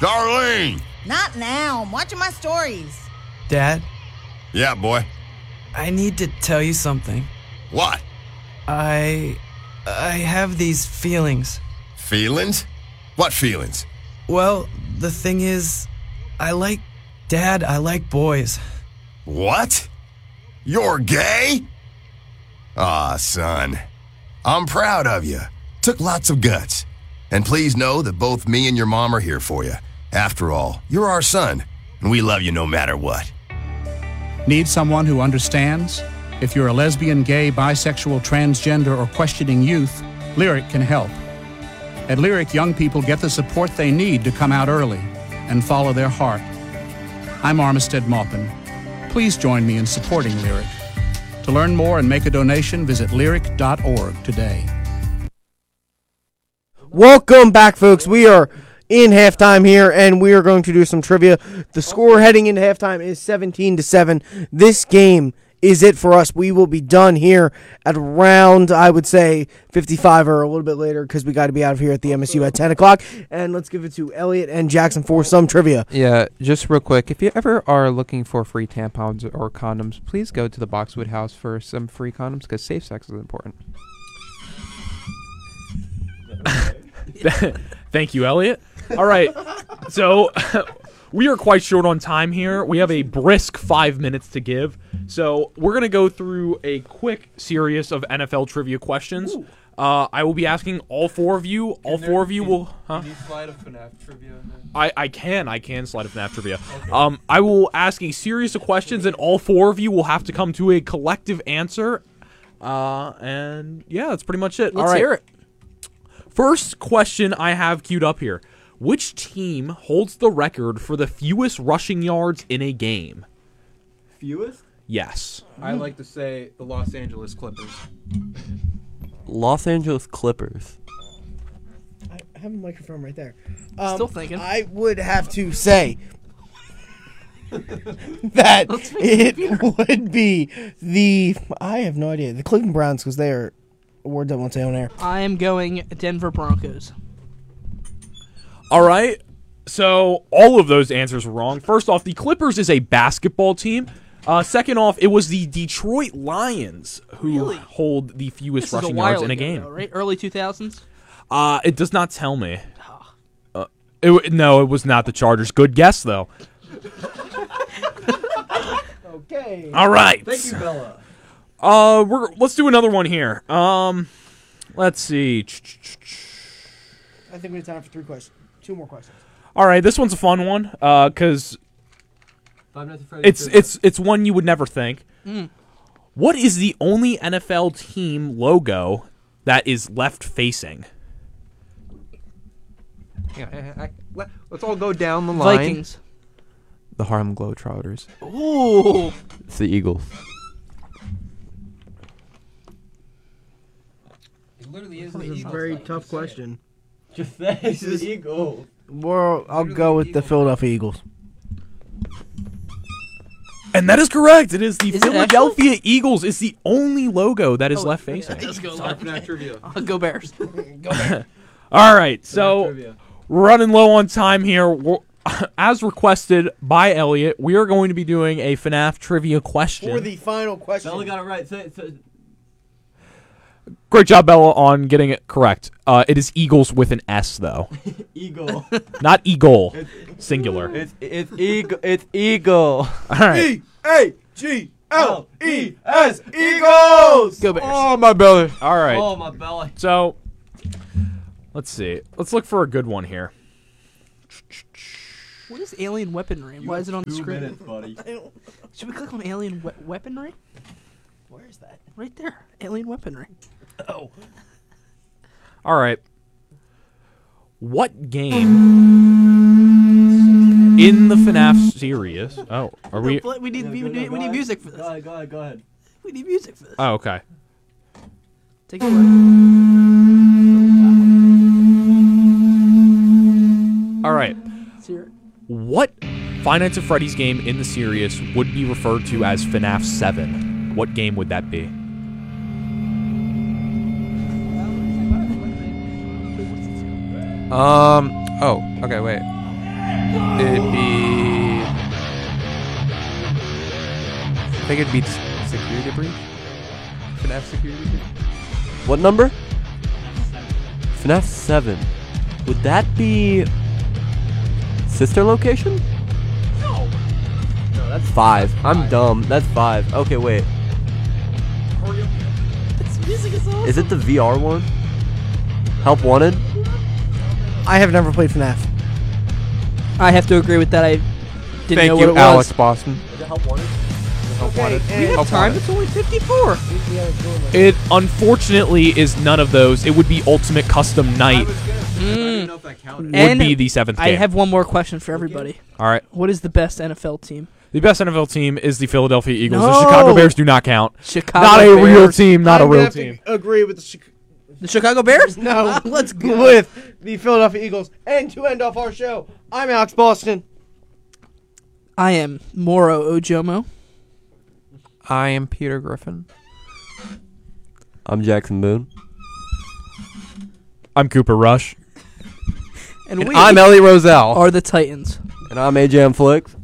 Darlene! Not now. I'm watching my stories. Dad, Yeah, boy. I need to tell you something. What? I have these feelings. Feelings? What feelings? Well, the thing is, Dad, I like boys. What? You're gay? Aw, son. I'm proud of you. Took lots of guts. And please know that both me and your mom are here for you. After all, you're our son, and we love you no matter what. Need someone who understands? If you're a lesbian, gay, bisexual, transgender, or questioning youth, Lyric can help. At Lyric, young people get the support they need to come out early and follow their heart. I'm Armistead Maupin. Please join me in supporting Lyric. To learn more and make a donation, visit lyric.org today. Welcome back, folks. We are in halftime here, and we are going to do some trivia. The score heading into halftime is 17-7. This game is it for us. We will be done here at around, I would say, 55 or a little bit later, because we got to be out of here at the MSU at 10 o'clock. And let's give it to Elliot and Jackson for some trivia. Yeah, just real quick. If you ever are looking for free tampons or condoms, please go to the Boxwood House for some free condoms, because safe sex is important. Thank you, Elliot. All right, so we are quite short on time here. We have a brisk 5 minutes to give. So we're going to go through a quick series of NFL trivia questions. I will be asking all four of you. All four of you will... Can you slide a FNAF trivia in there? I can slide a FNAF trivia. Okay. I will ask a series of questions, and all four of you will have to come to a collective answer. And yeah, that's pretty much it. Let's hear it. First question I have queued up here. Which team holds the record for the fewest rushing yards in a game? Fewest? Yes. I like to say the Los Angeles Clippers. Los Angeles Clippers. I have a microphone right there. Still thinking. I would have to say that it would be the... I have no idea. The Cleveland Browns, because they are a word that won't say on air. I am going Denver Broncos. All right. So all of those answers were wrong. First off, the Clippers is a basketball team. Second off, it was the Detroit Lions who hold the fewest rushing yards in a game. Though, right? Early 2000s? It does not tell me. No, it was not the Chargers. Good guess, though. Okay. All right. Thank you, Bella. Let's do another one here. Let's see. I think we have time for two more questions. All right, this one's a fun one because it's one you would never think. What is the only NFL team logo that is left facing? Yeah, let's all go down the line. Vikings. The Harlem Globetrotters. Ooh. It's the Eagles. It literally is This is a very tough question. Just say it's the Eagles. Well, I'll go with the Philadelphia Eagles. And that is correct. It is the Is it Philadelphia Eagles. It's the only logo that is left facing. Let's go trivia. Go Bears. All right, so running low on time here. As requested by Elliot, we are going to be doing a FNAF trivia question. For the final question. Bella got it right. Great job, Bella, on getting it correct. It is Eagles with an S, though. Eagle. Not Eagle. Singular. It's Eagle. All right. E-A-G-L-E-S. Eagles! Go Bears. Oh, my belly. All right. Oh, my belly. So, let's see. Let's look for a good one here. What is alien weaponry? Why is it on the screen? 2 minutes, buddy. Should we click on alien weaponry? Where is that? Right there. Alien weaponry. Oh. All right. What game in the FNAF series? Oh, are we? We need music for this. Go ahead. We need music for this. Oh, okay. Take it away. All right. Let's hear it. What Five Nights at Freddy's game in the series would be referred to as FNAF 7? What game would that be? Oh, okay, wait. It'd be. I think it'd be security breach. FNAF security breach. What number? FNAF 7. Would that be sister location? No. No, that's 5. I'm dumb. That's 5. Okay, wait. This music is awesome. Is it the VR one? Help Wanted? I have never played FNAF. I have to agree with that. I didn't Thank know you, what it Alex was. Boston. Is it Help Wanted? Okay, We have time. It's only 54. It unfortunately is none of those. It would be Ultimate Custom Night. Would And be the 7th I game. have one more question for everybody. All right. What is the best NFL team? The best NFL team is the Philadelphia Eagles. The No. Chicago Bears do not count. Chicago Not a Bears. real team. Not a I'm real gonna have team. to agree with The Chicago Bears? no. Let's go. With the Philadelphia Eagles. And to end off our show, I'm Alex Boston. I am Moro Ojomo. I am Peter Griffin. I'm Jackson Boone. I'm Cooper Rush. And we I'm Ellie Roselle. are the Titans. And I'm AJ Flicks.